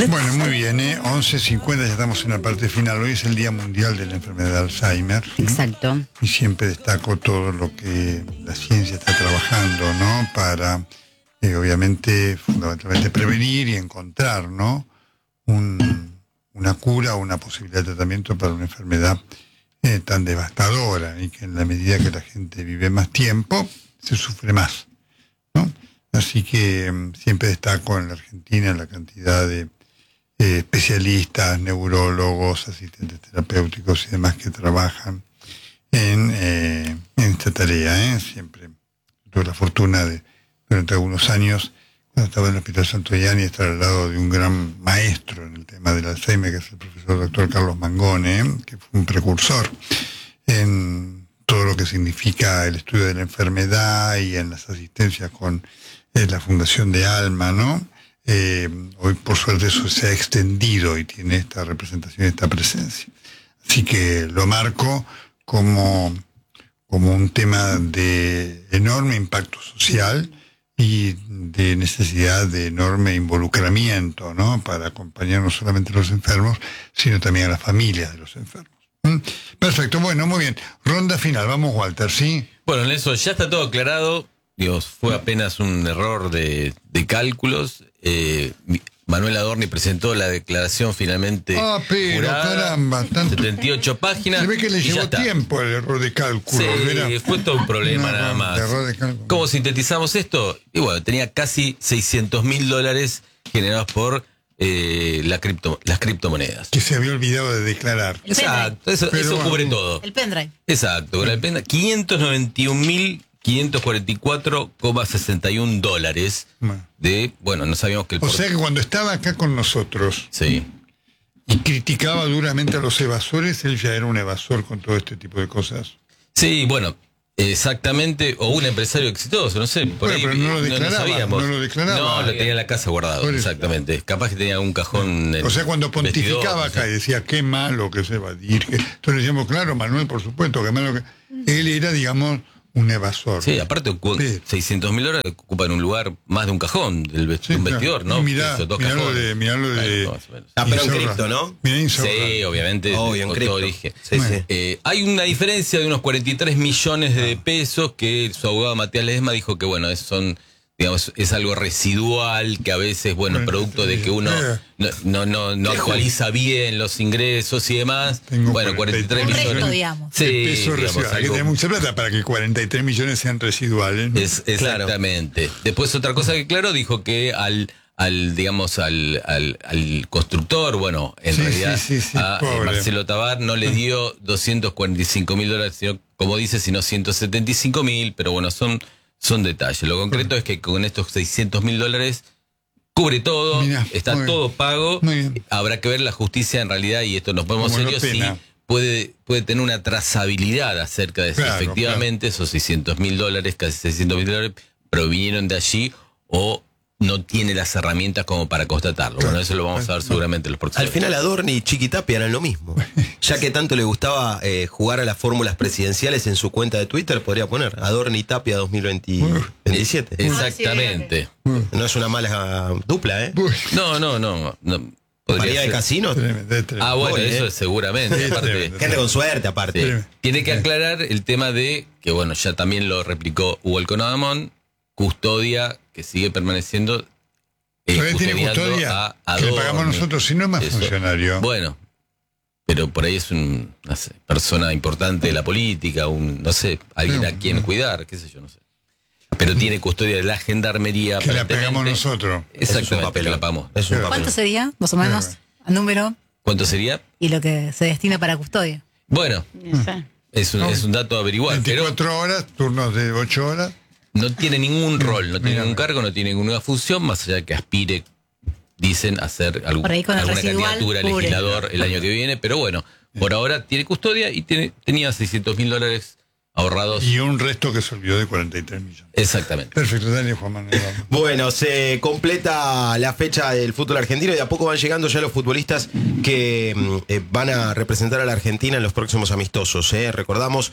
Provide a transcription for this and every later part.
Bueno, muy bien, 11:50, ya estamos en la parte final. Hoy es el Día Mundial de la Enfermedad de Alzheimer. Exacto. Y siempre destaco todo lo que la ciencia está trabajando, ¿no? Para, obviamente, fundamentalmente prevenir y encontrar, ¿no? Una cura o una posibilidad de tratamiento para una enfermedad tan devastadora, y que en la medida que la gente vive más tiempo, se sufre más, ¿no? Así que siempre destaco en la Argentina la cantidad de especialistas, neurólogos, asistentes terapéuticos y demás que trabajan en esta tarea. Siempre tuve la fortuna de, durante algunos años, cuando estaba en el Hospital Santoyani, estar al lado de un gran maestro en el tema del Alzheimer, que es el profesor doctor Carlos Mangone, que fue un precursor en todo lo que significa el estudio de la enfermedad y en las asistencias con la Fundación de Alma, ¿no? Hoy, por suerte, eso se ha extendido y tiene esta representación, esta presencia. Así que lo marco como un tema de enorme impacto social y de necesidad de enorme involucramiento, ¿no? Para acompañar no solamente a los enfermos, sino también a las familias de los enfermos. Perfecto, bueno, muy bien. Ronda final, vamos, Walter, ¿sí? Bueno, Nelson, ya está todo aclarado. Dios, fue apenas un error de cálculos. Manuel Adorni presentó la declaración finalmente pero jurada, caramba, tanto 78 páginas. se ve que le y ya llevó está. tiempo el error de cálculo. Sí, fue todo un problema nada más. Error de cálculo. ¿Cómo sintetizamos esto? Y bueno, tenía casi $600.000 generados por las criptomonedas. Que se había olvidado de declarar. Exacto, eso Pero, cubre todo. El pendrive. Exacto, con el pendrive, $591.544,61 de, bueno, no sabíamos que el O sea que cuando estaba acá con nosotros sí. y criticaba duramente a los evasores, él ya era un evasor con todo este tipo de cosas. Sí, bueno, exactamente, o un empresario exitoso, no sé, por ahí pero no lo declaraba, sabíamos. no lo declaraba. No, lo tenía en la casa guardado, exactamente. Capaz que tenía algún cajón. O sea, cuando pontificaba vestidor, acá y decía, qué malo que se evadir. Entonces decíamos, claro, Manuel, por supuesto, qué malo que... Él era, digamos, un evasor. Sí, aparte, Sí. $600.000 ocupan un lugar más de un cajón, de un vestidor, ¿no? Mirá Eso, dos lo cajones. de... Bueno, más o menos. pero en Insorra. cripto, ¿no? Mirá, Insorra. Sí, obviamente, Obvio, en con cripto. todo origen. Sí, Bueno. sí. Hay una diferencia de unos 43 millones de pesos que su abogado Matías Ledesma dijo que, bueno, son, digamos, es algo residual, que a veces, bueno, producto de que uno no actualiza bien los ingresos y demás. Tengo Bueno, 43 un millones. resto, digamos. Sí, El peso digamos, residual. Hay que algo- tener mucha plata para que 43 millones sean residuales, ¿no? exactamente. Después otra cosa que claro, dijo que al constructor, bueno, en Sí, realidad sí, a pobre. Marcelo Tabar no le dio $245.000, sino, como dice, sino $175.000, pero bueno, son detalles. Lo concreto es que con estos $600.000 cubre todo, Mirá, está muy bien. todo pago. Muy bien. Habrá que ver la justicia en realidad, y esto nos ponemos Como lo serios, si pena. puede tener una trazabilidad acerca de si Claro, efectivamente esos $600.000, casi $600.000, provinieron de allí o no tiene las herramientas como para constatarlo. Claro. Bueno, eso lo vamos a ver seguramente en los próximos Al final Adorni y Chiquitapia eran lo mismo. Ya que tanto le gustaba jugar a las fórmulas presidenciales en su cuenta de Twitter, podría poner Adorni Tapia 2027. Exactamente. No es una mala dupla, ¿eh? Uy, No. Podría María de ser. casino. tremendo, tremendo. Ah, bueno, Oye, eso es seguramente. Sí, Aparte, tremendo. Gente con suerte, sí. aparte. Tiene que aclarar el tema de que, bueno, ya también lo replicó Hugo Alconadamón, custodia que sigue permaneciendo. ¿Todavía tiene custodiando custodia? a Que le Adorni. pagamos nosotros, si no es más Eso. funcionario. Bueno, pero por ahí es una persona importante de la política, no sé, alguien a quien cuidar, qué sé yo, no sé. Pero tiene custodia de la gendarmería. Que la aparentemente. pegamos nosotros. Exactamente, que la pagamos. Es un Claro. ¿Cuánto papel. sería, más o menos, a número ¿Cuánto sería? y lo que se destina para custodia? Bueno, es un dato a averiguar, pero 24 horas, turnos de 8 horas. no tiene ningún rol, no tiene Mira. ningún cargo, no tiene ninguna función, más allá de que aspire, dicen, a ser Por ahí con el alguna residual, candidatura a cubre. legislador el año que viene, pero bueno, por ahora tiene custodia y tenía $600.000 ahorrados. Y un resto que se olvidó de 43 millones. Exactamente. Perfecto, dale, Juan Manuel. Vamos. Bueno, se completa la fecha del fútbol argentino y de a poco van llegando ya los futbolistas que van a representar a la Argentina en los próximos amistosos. Recordamos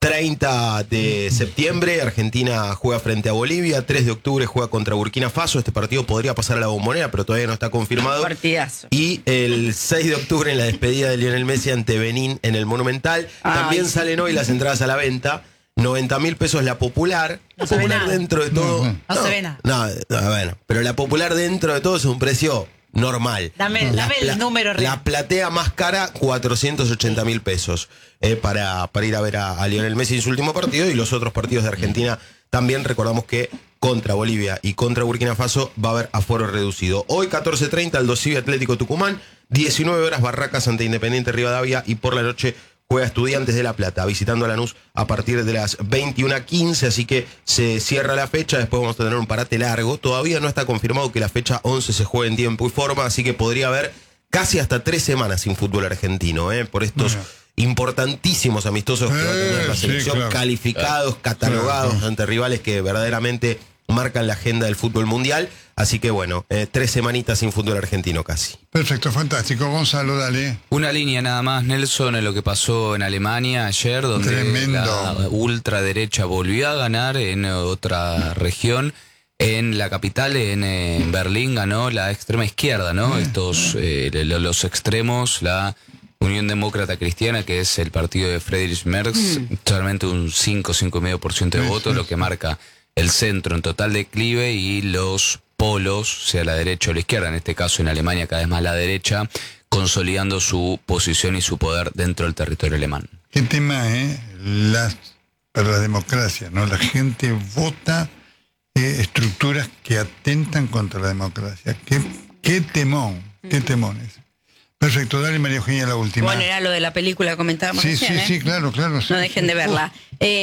30 de septiembre, Argentina juega frente a Bolivia. 3 de octubre juega contra Burkina Faso. Este partido podría pasar a la Bombonera, pero todavía no está confirmado. Partidazo. Y el 6 de octubre en la despedida de Lionel Messi ante Benín en el Monumental. También salen hoy las entradas a la venta. 90.000 pesos la popular. No se ve Popular nada. dentro de todo. No se ve nada. No, bueno. Pero la popular dentro de todo es un precio normal. Dame el número real. La platea más cara, 480.000 pesos. Para ir a ver a Lionel Messi en su último partido. Y los otros partidos de Argentina también. Recordamos que contra Bolivia y contra Burkina Faso va a haber aforo reducido. Hoy 14:30 Aldo Civi Atlético Tucumán. 19 horas Barracas ante Independiente Rivadavia. Y por la noche juega Estudiantes de La Plata, visitando a Lanús a partir de las 21:15, así que se cierra la fecha. Después vamos a tener un parate largo. Todavía no está confirmado que la fecha 11 se juegue en tiempo y forma, así que podría haber casi hasta 3 semanas sin fútbol argentino, por estos importantísimos amistosos que va a tener la selección, claro. calificados, catalogados ante rivales que verdaderamente marcan la agenda del fútbol mundial. Así que bueno, 3 semanitas sin fútbol argentino casi. Perfecto, fantástico. Gonzalo, dale. Una línea nada más, Nelson, en lo que pasó en Alemania ayer, donde Tremendo. la ultraderecha volvió a ganar en otra región. En la capital, en Berlín, ganó la extrema izquierda, ¿no? Estos, los extremos, la Unión Demócrata Cristiana, que es el partido de Friedrich Merz, solamente un 5,5% de votos, lo que marca el centro en total declive, y los polos, sea la derecha o la izquierda, en este caso en Alemania cada vez más la derecha, consolidando su posición y su poder dentro del territorio alemán. Qué tema, para la democracia, ¿no? La gente vota estructuras que atentan contra la democracia. Qué temón es. Perfecto, dale María Eugenia la última. Bueno, era lo de la película que comentábamos Sí, recién, sí, claro. Sí. No dejen de verla.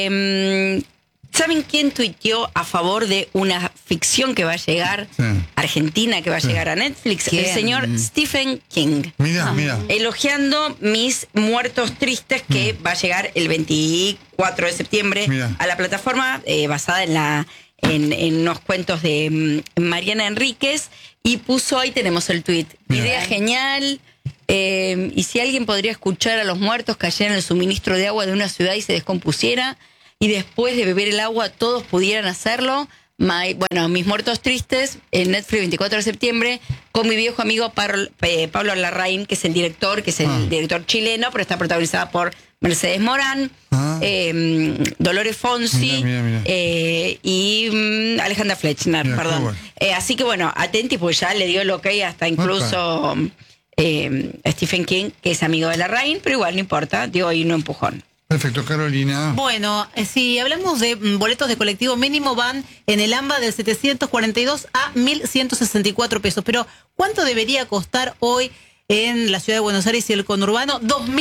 ¿Saben quién tuiteó a favor de una ficción que va a llegar, argentina, que va a llegar a Netflix? ¿Quién? El señor Stephen King. Mira. Elogiando Mis Muertos Tristes, que va a llegar el 24 de septiembre a la plataforma, basada en unos cuentos de Mariana Enríquez, y puso, ahí tenemos el tuit, idea genial. Y si alguien podría escuchar a los muertos cayera en el suministro de agua de una ciudad y se descompusiera, y después de beber el agua todos pudieran hacerlo. Bueno, Mis Muertos Tristes, en Netflix, 24 de septiembre, con mi viejo amigo Pablo Larraín, que es el director, director chileno, pero está protagonizada por Mercedes Morán, Dolores Fonsi, Mira. Y Alejandra Fletchner, Mira, perdón. bueno. Así que bueno, atenti, pues ya le dio el ok hasta incluso Stephen King, que es amigo de Larraín, pero igual no importa, dio ahí un empujón. Perfecto, Carolina. Bueno, si hablamos de boletos de colectivo mínimo, van en el AMBA de 742 a 1.164 pesos. Pero, ¿cuánto debería costar hoy en la ciudad de Buenos Aires y el conurbano?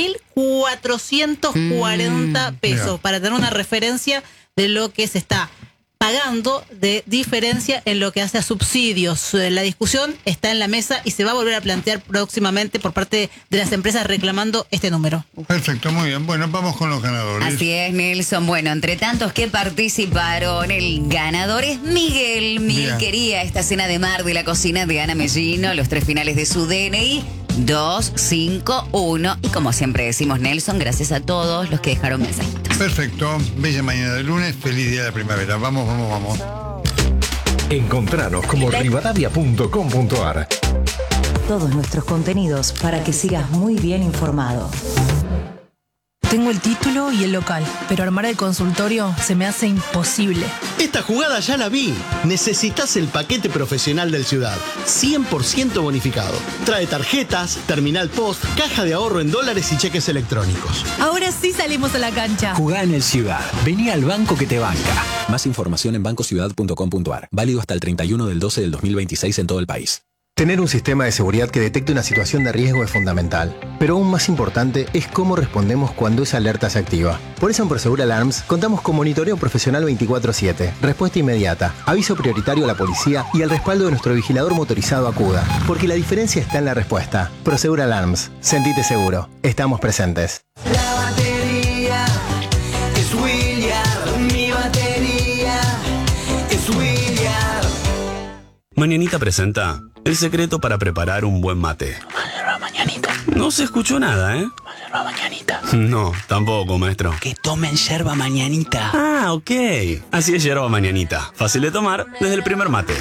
2.440 pesos, Mira. para tener una referencia de lo que se está pagando de diferencia en lo que hace a subsidios. La discusión está en la mesa y se va a volver a plantear próximamente por parte de las empresas reclamando este número. Perfecto, muy bien. Bueno, vamos con los ganadores. Así es, Nelson. Bueno, entre tantos que participaron, el ganador es Miguel. Miguel Bien. quería esta cena de mar de la cocina de Ana Mellino, los 3 finales de su DNI, 251. Y como siempre decimos, Nelson, gracias a todos los que dejaron mensajitos. Perfecto. Bella mañana de lunes. Feliz día de la primavera. Vamos. Encontranos como rivadavia.com.ar. Todos nuestros contenidos para que sigas muy bien informado. Tengo el título y el local, pero armar el consultorio se me hace imposible. Esta jugada ya la vi. Necesitas el paquete profesional del Ciudad, 100% bonificado. Trae tarjetas, terminal post, caja de ahorro en dólares y cheques electrónicos. Ahora sí salimos a la cancha. Jugá en el Ciudad. Vení al banco que te banca. Más información en bancociudad.com.ar. Válido hasta el 31 del 12 del 2026 en todo el país. Tener un sistema de seguridad que detecte una situación de riesgo es fundamental, pero aún más importante es cómo respondemos cuando esa alerta se activa. Por eso en Prosegur Alarms contamos con monitoreo profesional 24/7, respuesta inmediata, aviso prioritario a la policía y el respaldo de nuestro vigilador motorizado Acuda, porque la diferencia está en la respuesta. Prosegur Alarms, sentite seguro, estamos presentes. La batería es William, mi batería es William. Mañanita presenta el secreto para preparar un buen mate. No se escuchó nada, ¿eh? yerba mañanita? No, tampoco, maestro. Que tomen yerba mañanita. Ah, ok. Así es yerba mañanita. Fácil de tomar desde el primer mate.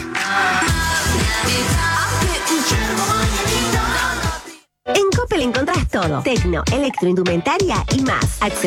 En Coppel encontrás todo. Tecno, electroindumentaria y más.